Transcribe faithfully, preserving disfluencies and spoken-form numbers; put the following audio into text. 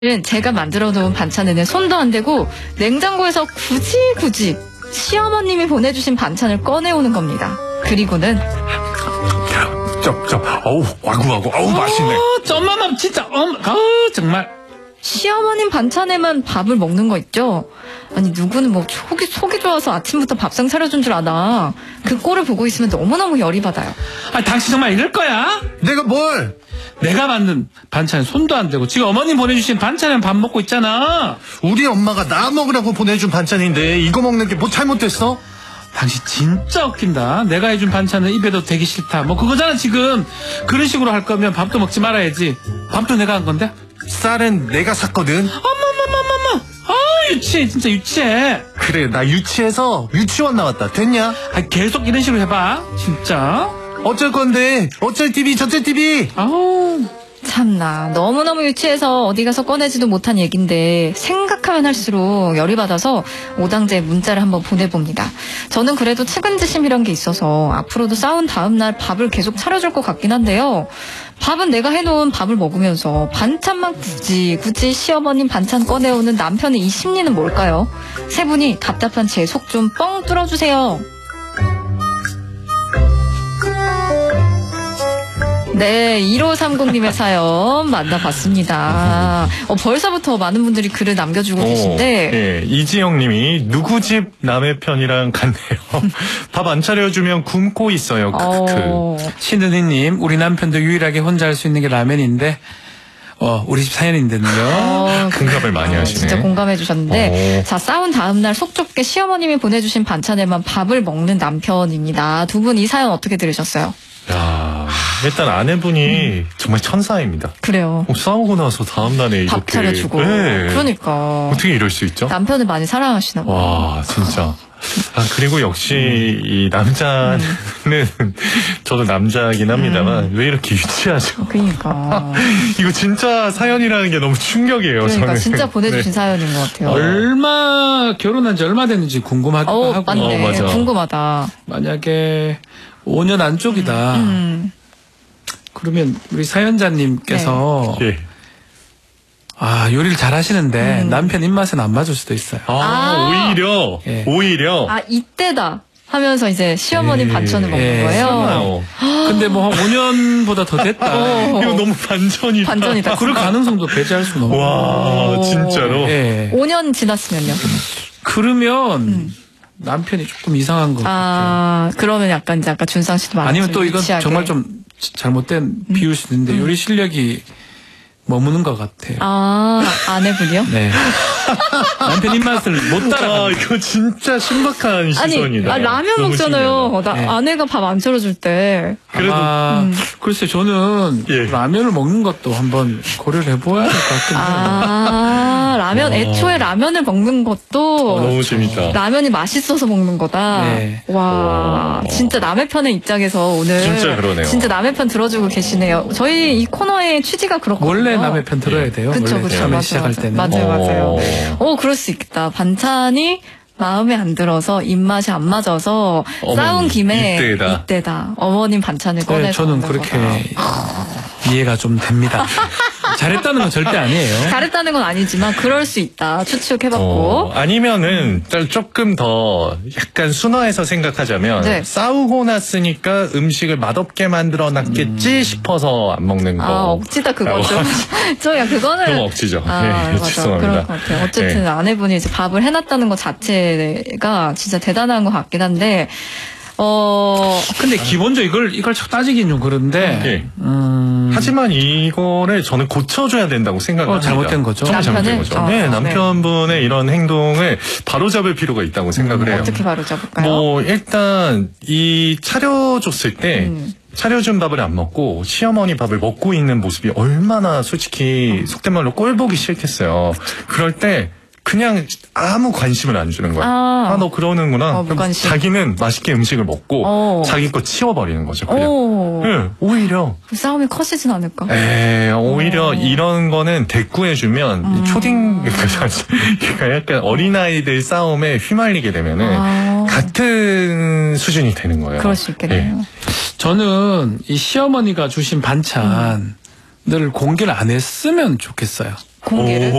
제가 만들어 놓은 반찬에는 손도 안 대고 냉장고에서 굳이 굳이 시어머님이 보내주신 반찬을 꺼내오는 겁니다. 그리고는 쩝쩝 어우 와구와구 어우 맛있네. 쩐마맘 진짜 엄 아 정말 시어머님 반찬에만 밥을 먹는 거 있죠? 아니 누구는 뭐 속이 속이 좋아서 아침부터 밥상 차려준 줄 아나. 그 꼴을 보고 있으면 너무너무 열이 받아요. 아 당신 정말 이럴 거야? 내가 뭘? 내가 만든 반찬에 손도 안 대고 지금 어머님 보내주신 반찬에 밥 먹고 있잖아. 우리 엄마가 나 먹으라고 보내준 반찬인데 이거 먹는 게 뭐 잘못됐어? 당신 진짜 웃긴다. 내가 해준 반찬은 입에도 대기 싫다. 뭐 그거잖아 지금. 그런 식으로 할 거면 밥도 먹지 말아야지. 밥도 내가 한 건데. 쌀은 내가 샀거든. 어머머머머머. 아 유치해 진짜 유치해. 그래 나 유치해서 유치원 나왔다. 됐냐? 아 계속 이런 식으로 해봐. 진짜. 어쩔 건데 어쩔 티비 저쩔 티비. 아우 참나 너무너무 유치해서 어디 가서 꺼내지도 못한 얘긴데 생각하면 할수록 열이 받아서 오당제에 문자를 한번 보내봅니다. 저는 그래도 측은지심이란 게 있어서 앞으로도 싸운 다음날 밥을 계속 차려줄 것 같긴 한데요. 밥은 내가 해놓은 밥을 먹으면서 반찬만 굳이 굳이 시어머님 반찬 꺼내오는 남편의 이 심리는 뭘까요? 세 분이 답답한 제 속 좀 뻥 뚫어주세요. 네, 일오삼공님의 사연 만나봤습니다. 어, 벌써부터 많은 분들이 글을 남겨주고 오, 계신데. 예, 이지영님이 누구 집 남의 편이랑 같네요. 밥 안 차려주면 굶고 있어요. 크크. 어, 신은희님 우리 남편도 유일하게 혼자 할 수 있는 게 라면인데 어 우리 집 사연인데요. 어, 공감을 많이 어, 하시네. 진짜 공감해 주셨는데. 오. 자, 싸운 다음날 속 좁게 시어머님이 보내주신 반찬에만 밥을 먹는 남편입니다. 두 분 이 사연 어떻게 들으셨어요? 야, 일단 아내분이 음. 정말 천사입니다. 그래요. 어, 싸우고 나서 다음날에 밥 이렇게. 차려주고. 네. 그러니까. 어떻게 이럴 수 있죠? 남편을 많이 사랑하시나 봐요. 와, 진짜. 아, 그리고 역시 음. 이 남자는 음. 저도 남자긴 합니다만 음. 왜 이렇게 유치하죠? 그러니까. 이거 진짜 사연이라는 게 너무 충격이에요. 그러니까 저는. 진짜 보내주신 네. 사연인 것 같아요. 얼마 결혼한 지 얼마 됐는지 궁금하기도 어, 하고. 맞네. 어, 맞아. 궁금하다. 만약에 오 년 안쪽이다. 음. 그러면 우리 사연자님께서 예. 아 요리를 잘 하시는데 음. 남편 입맛은 안 맞을 수도 있어요. 아, 아. 오히려, 예. 오히려. 아, 이때다 하면서 이제 시어머님 예, 반찬을 먹는 예, 거예요. 설마요. 근데 뭐 한 오 년보다 더 됐다. 어. 이거 너무 반전이다. 반전이다. 그럴 가능성도 배제할 수는 없고. 와, 오. 진짜로. 예. 오 년 지났으면요. 그러면 음. 남편이 조금 이상한 것 같아요. 아, 그러면 약간 이제 아까 준상 씨도 말했죠. 아니면 또 이건 유치하게. 정말 좀 잘못된 비유일 수 있는데 요리 실력이 머무는 것 같아요. 아, 아내분이요? 네. 남편 입맛을 못 와, 따라가. 이거 진짜 신박한 아니, 시선이다. 아, 라면 너무 먹잖아요. 신기하다. 나, 네. 아내가 밥 안 차려줄 때. 그래도- 아마 음. 글쎄 저는 예. 라면을 먹는 것도 한번 고려를 해봐야 될 것 같긴 해요. 아, 라면, 와. 애초에 라면을 먹는 것도 어, 너무 재밌다. 라면이 맛있어서 먹는 거다. 네. 와, 와. 진짜 남의 편의 입장에서 오늘 진짜 그러네요. 진짜 남의 편 들어주고 계시네요. 저희 이 코너의 취지가 그렇거든요. 원래 남의 편 들어야 예. 돼요. 그쵸, 원래 그쵸. 처음에 맞아, 시작할 맞아. 때는. 맞아요, 맞아요. 어. 어, 그럴 수 있겠다. 반찬이 마음에 안 들어서 입맛이 안 맞아서 어머니, 싸운 김에 이때다. 이때다. 어머님 반찬을 네, 꺼내서 저는 먹는 그렇게 거다. 이해가 좀 됩니다. 잘했다는 건 절대 아니에요. 잘했다는 건 아니지만 그럴 수 있다. 추측해봤고. 어, 아니면은 조금 더 약간 순화해서 생각하자면 네. 싸우고 났으니까 음식을 맛없게 만들어 놨겠지 음. 싶어서 안 먹는 거. 아, 억지다, 그거 좀. 좀, 야, 그거는. 너무 억지죠. 아, 네, 맞아. 죄송합니다. 그럴 것 같아요. 어쨌든 네. 아내분이 이제 밥을 해놨다는 것 자체가 진짜 대단한 것 같긴 한데, 어, 근데 기본적으로 이걸 이걸 따지긴 좀 그런데. 예. 음, 하지만 이거를 저는 고쳐줘야 된다고 생각을 어, 합니다. 잘못된 거죠. 정말 잘못된 남편을? 거죠. 어, 네, 네. 남편분의 이런 행동을 바로잡을 필요가 있다고 생각을 해요. 어떻게 바로 잡을까요? 뭐 일단 이 차려줬을 때 음. 차려준 밥을 안 먹고 시어머니 밥을 먹고 있는 모습이 얼마나 솔직히 속된 말로 꼴 보기 싫겠어요. 그럴 때 그냥 아무 관심을 안 주는 거야. 아. 아, 너 그러는구나. 어, 그럼 무관심. 자기는 맛있게 음식을 먹고 어. 자기 거 치워버리는 거죠. 그냥. 오. 네, 오히려 그 싸움이 커지진 않을까? 에 오히려 어. 이런 거는 대꾸해주면 음. 이 초딩 그러니까 약간 어린아이들 싸움에 휘말리게 되면은 아. 같은 수준이 되는 거예요. 그럴 수 있겠네요. 예. 저는 이 시어머니가 주신 반찬을 공개를 안 했으면 좋겠어요. 공개를?